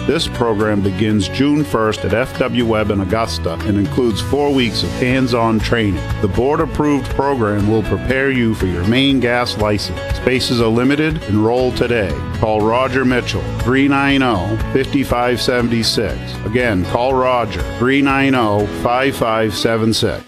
This program begins June 1st at FW Webb in Augusta and includes 4 weeks of hands-on training. The board-approved program will prepare you for your Maine gas license. Spaces are limited. Enroll today. Call Roger Mitchell, 390-5576. Again, call Roger, 390-5576.